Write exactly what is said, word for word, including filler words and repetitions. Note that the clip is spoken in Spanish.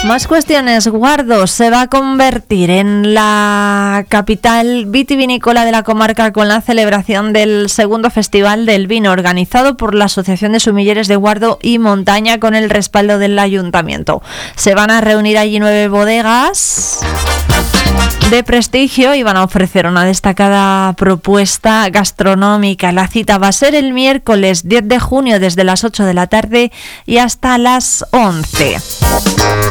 Más cuestiones. Guardo se va a convertir en la capital vitivinícola de la comarca con la celebración del segundo Festival del Vino, organizado por la Asociación de Sumilleres de Guardo y Montaña con el respaldo del Ayuntamiento. Se van a reunir allí nueve bodegas de prestigio y van a ofrecer una destacada propuesta gastronómica. La cita va a ser el miércoles diez de junio desde las ocho de la tarde y hasta las once.